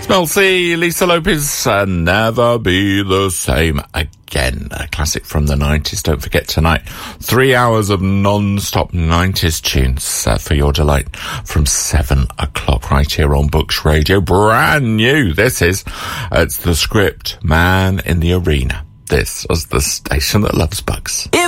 Mel C, Lisa Lopez, Never Be the Same Again. A classic from the 90s. Don't forget tonight, 3 hours of non-stop 90s tunes for your delight from 7 o'clock right here on Books Radio. Brand new. This is, it's The Script, Man in the Arena. This is the station that loves books. If